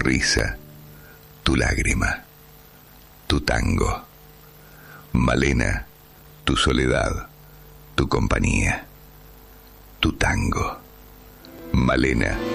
risa, tu lágrima, tu tango. Malena, tu soledad, tu compañía, tu tango. Malena.